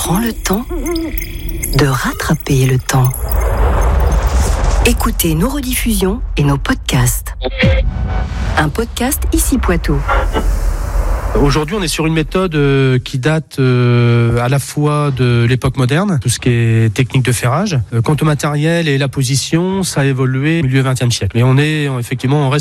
prend le temps de rattraper le temps. Écoutez nos rediffusions et nos podcasts. Un podcast Ici Poitou. Aujourd'hui, on est sur une méthode qui date à la fois de l'époque moderne, tout ce qui est technique de ferrage. Quant au matériel et la position, ça a évolué au milieu du XXe siècle. Mais on reste